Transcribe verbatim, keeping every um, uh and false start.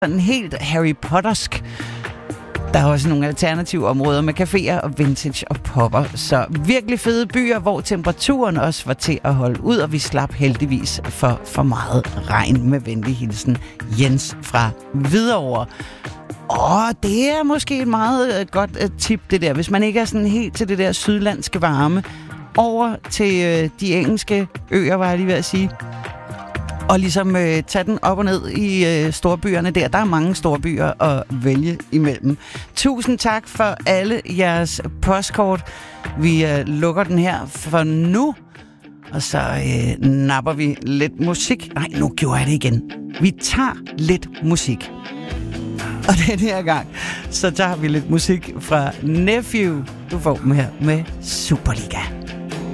sådan helt Harry Pottersk. Der er også nogle alternative områder med caféer og vintage og popper. Så virkelig fede byer, hvor temperaturen også var til at holde ud, og vi slap heldigvis for for meget regn. Med venlig hilsen, Jens fra Hvidovre. Åh, det er måske et meget godt uh, tip, det der. Hvis man ikke er sådan helt til det der sydlandske varme, over til uh, de engelske øer, var jeg lige ved at sige. Og ligesom uh, tage den op og ned i uh, storbyerne der. Der er mange storbyer at vælge imellem. Tusind tak for alle jeres postkort. Vi uh, lukker den her for nu. Og så uh, napper vi lidt musik. Nej, nu gjorde jeg det igen. Vi tager lidt musik. Og den her gang, så tager vi lidt musik fra Nephew. Du får dem her med Superliga.